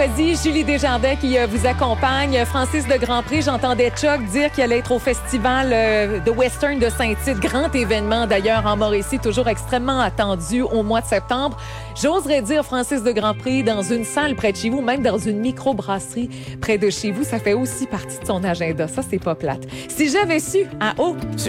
Vas-y, Julie Desjardins qui vous accompagne. Francis de Grandpré, j'entendais Chuck dire qu'il allait être au festival de Western de Saint-Tite. Grand événement d'ailleurs en Mauricie, toujours extrêmement attendu au mois de septembre. J'oserais dire, Francis de Grandpré, dans une salle près de chez vous, même dans une microbrasserie près de chez vous, ça fait aussi partie de son agenda. Ça, c'est pas plate. Si j'avais su, à haut...